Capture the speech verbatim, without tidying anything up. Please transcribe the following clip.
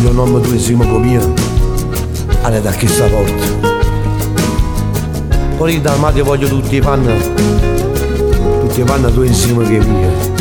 voglio un nome tu insieme con mia, alle da che sta porta. Poi da mare voglio tutti i panni, tutti i panni tu insieme che mia.